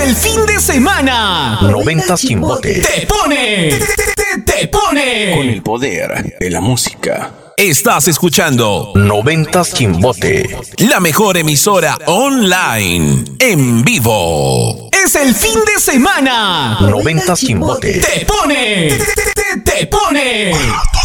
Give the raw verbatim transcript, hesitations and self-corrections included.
el fin de semana. Noventas Chimbote. Te pone, te, te, te pone. Con el poder de la música. Estás escuchando Noventas Chimbote. La mejor emisora online. En vivo. Es el fin de semana. Noventas Chimbote. Te pone, te, te, te, te pone.